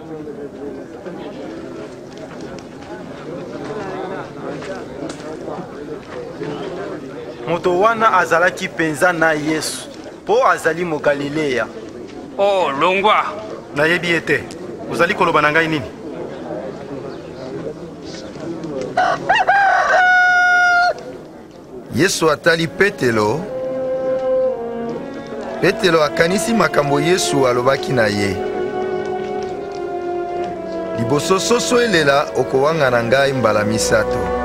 Moto wana azalaki penza na Yesu po azali mo Galilea. Oh, longwa. Nayebi ete. Uzali koloba na ngai nini? Yesu atali Petelo. Petelo akanisi makambo Yesu alobaki na ye. Liboso soso elela okowanga na ngai mbala misato.